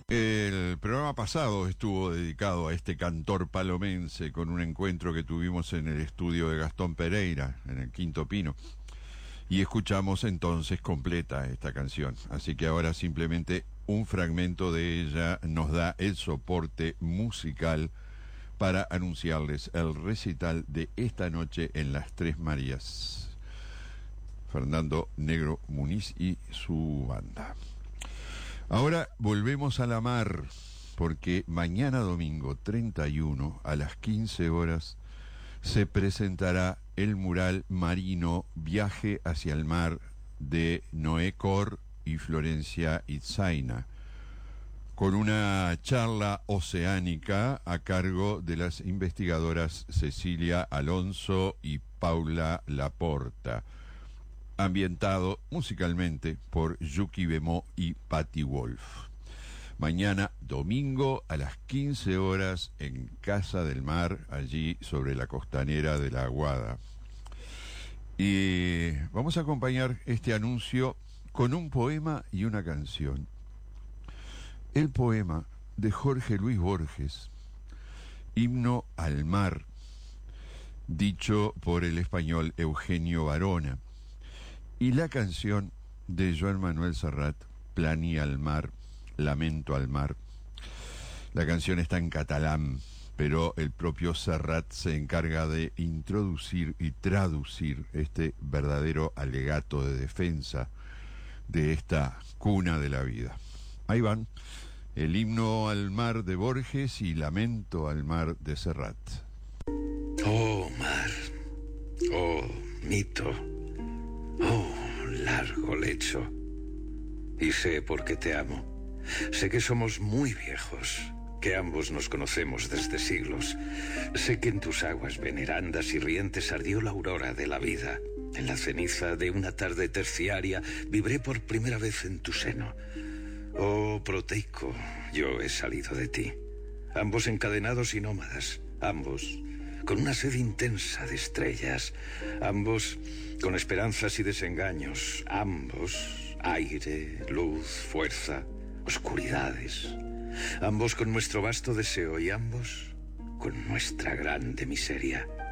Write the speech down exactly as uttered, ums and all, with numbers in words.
El programa pasado estuvo dedicado a este cantor palomense con un encuentro que tuvimos en el estudio de Gastón Pereira, en el Quinto Pino. Y escuchamos entonces completa esta canción. Así que ahora simplemente un fragmento de ella nos da el soporte musical para anunciarles el recital de esta noche en Las Tres Marías. Fernando Negro Muniz y su banda. Ahora volvemos a la mar, porque mañana domingo treinta y uno a las quince horas se presentará el mural marino Viaje hacia el mar de Noé Cor y Florencia Itzaina, con una charla oceánica a cargo de las investigadoras Cecilia Alonso y Paula Laporta, ambientado musicalmente por Yuki Bemó y Patty Wolf. Mañana domingo a las quince horas en Casa del Mar, allí sobre la costanera de la Aguada. Y vamos a acompañar este anuncio con un poema y una canción. El poema de Jorge Luis Borges, Himno al Mar, dicho por el español Eugenio Varona. Y la canción de Joan Manuel Serrat, Plani al mar, Lamento al mar. La canción está en catalán, pero el propio Serrat se encarga de introducir y traducir este verdadero alegato de defensa de esta cuna de la vida. Ahí van, el himno al mar de Borges y Lamento al mar de Serrat. Oh mar, oh mito, oh, largo lecho. Y sé por qué te amo. Sé que somos muy viejos, que ambos nos conocemos desde siglos. Sé que en tus aguas venerandas y rientes ardió la aurora de la vida. En la ceniza de una tarde terciaria vibré por primera vez en tu seno. Oh, proteico, yo he salido de ti. Ambos encadenados y nómadas, ambos con una sed intensa de estrellas, ambos con esperanzas y desengaños, ambos aire, luz, fuerza, oscuridades, ambos con nuestro vasto deseo y ambos con nuestra grande miseria.